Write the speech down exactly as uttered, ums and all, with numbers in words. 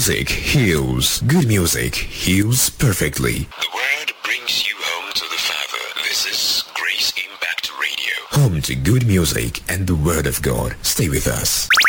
music heals. Good music heals perfectly. The word brings you home to the Father. This is Grace Impact Radio. Home to good music and the Word of God. Stay with us.